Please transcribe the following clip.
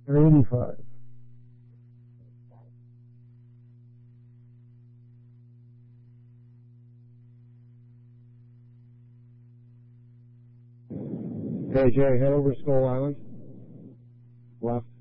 85. Okay, Jay, head over to Skull Island. Left.